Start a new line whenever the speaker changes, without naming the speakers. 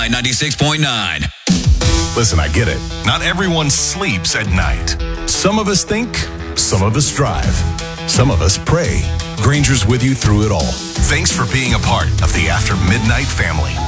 Midnight 96.9.
Listen, I get it. Not everyone sleeps at night. Some of us think, some of us strive, some of us pray. Granger's with you through it all. Thanks for being a part of the After Midnight family.